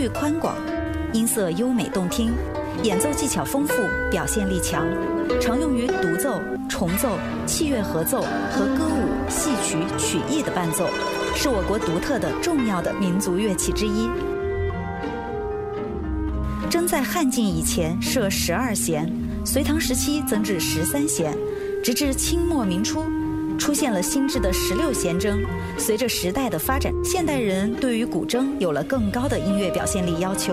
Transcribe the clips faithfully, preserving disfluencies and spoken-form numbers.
宽广，音色优美动听，演奏技巧丰富，表现力强，常用于独奏、重奏、器乐合奏和歌舞、戏曲、曲艺的伴奏，是我国独特的重要的民族乐器之一。筝在汉晋以前设十二弦，隋唐时期增至十三弦，直至清末明初出现了新制的十六弦筝。随着时代的发展，现代人对于古筝有了更高的音乐表现力要求。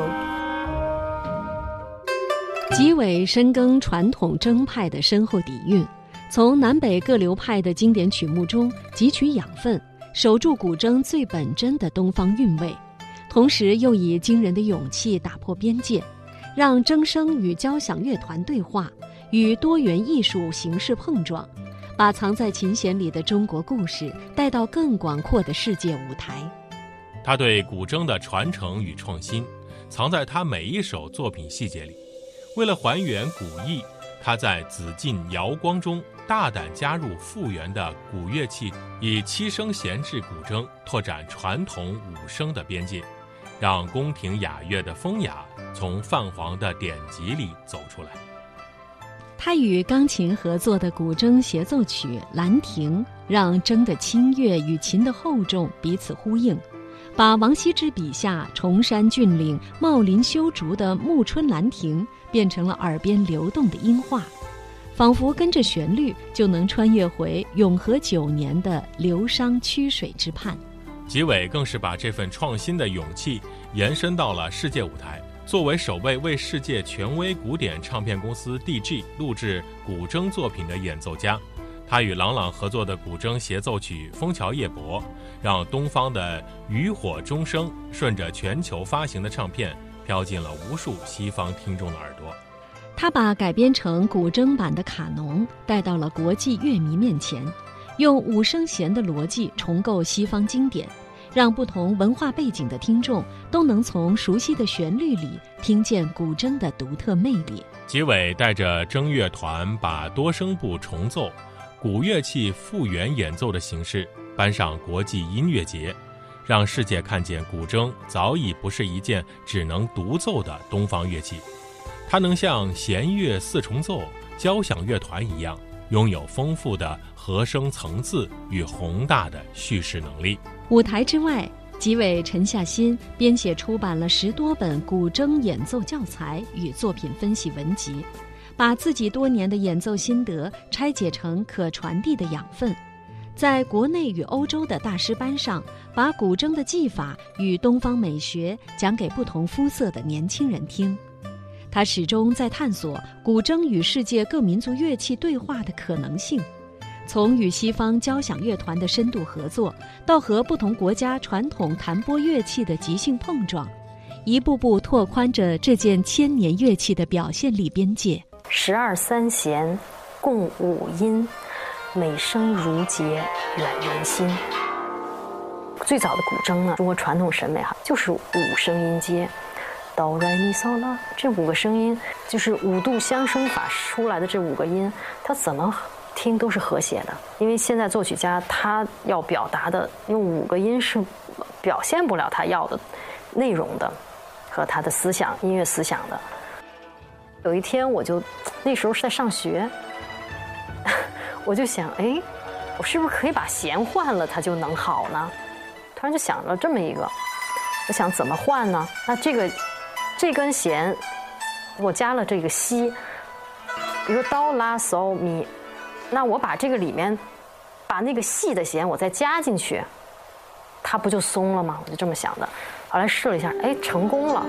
纪委深耕传统筝派的深厚底蕴，从南北各流派的经典曲目中汲取养分，守住古筝最本真的东方韵味，同时又以惊人的勇气打破边界，让筝声与交响乐团对话，与多元艺术形式碰撞，把藏在琴弦里的中国故事带到更广阔的世界舞台。 他对古筝的传承与创新藏在他每一首作品细节里。为了还原古意，他在紫禁瑶光中大胆加入复原的古乐器，以七声弦制古筝拓展传统五声的边界，让宫廷雅乐的风雅从泛黄的典籍里走出来。 他与钢琴合作的古筝协奏曲《兰亭》，让筝的清越与琴的厚重彼此呼应，把王羲之笔下崇山峻岭、茂林修竹的暮春兰亭变成了耳边流动的音画，仿佛跟着旋律就能穿越回永和九年的流觞曲水之畔。 纪委更是把这份创新的勇气延伸到了世界舞台。作为首位为世界权威古典唱片公司 D G 录制古筝作品的演奏家，他与郎朗合作的古筝协奏曲《枫桥夜泊》，让东方的渔火钟声顺着全球发行的唱片飘进了无数西方听众的耳朵。 他把改编成古筝版的卡农带到了国际乐迷面前，用五声弦的逻辑重构西方经典，让不同文化背景的听众都能从熟悉的旋律里听见古筝的独特魅力。 纪委带着筝乐团把多声部重奏、古乐器复原演奏的形式搬上国际音乐节，让世界看见古筝早已不是一件只能独奏的东方乐器，它能像弦乐四重奏、交响乐团一样，拥有丰富的和声层次与宏大的叙事能力。 舞台之外，纪委沉下心编写出版了十多本古筝演奏教材与作品分析文集，把自己多年的演奏心得拆解成可传递的养分，在国内与欧洲的大师班上，把古筝的技法与东方美学讲给不同肤色的年轻人听。他始终在探索古筝与世界各民族乐器对话的可能性，从与西方交响乐团的深度合作，到和不同国家传统弹拨乐器的即兴碰撞，一步步拓宽着这件千年乐器的表现力边界。 十二三弦，共五音，每声如结，远人心。最早的古筝呢，中国传统审美哈，就是五声音阶。哆来咪嗦啦，这五个声音就是五度相生法出来的这五个音，它怎么听都是和谐的。因为现在作曲家他要表达的用五个音是表现不了他要的内容的和他的思想、音乐思想的。有一天我就那时候是在上学，我就想，哎，我是不是可以把弦换了，它就能好呢？突然就想了这么一个，我想怎么换呢？那这个。这根弦我加了这个西，比如说哆拉嗦咪，那我把这个里面把那个细的弦我再加进去，它不就松了吗？我就这么想的。后来试了一下，哎，成功了。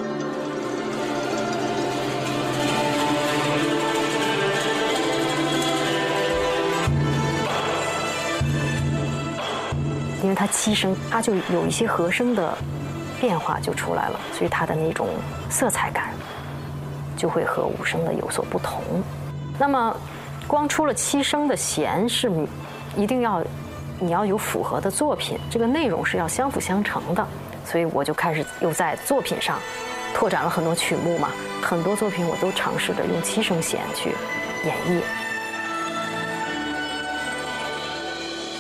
因为它七声，它就有一些和声的变化就出来了，所以它的那种色彩感就会和五声的有所不同。那么光出了七声的弦是一定要你要有符合的作品，这个内容是要相辅相成的，所以我就开始又在作品上拓展了很多曲目嘛，很多作品我都尝试着用七声弦去演绎。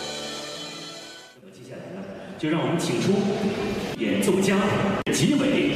接下来呢，就让我们请出演奏家纪委。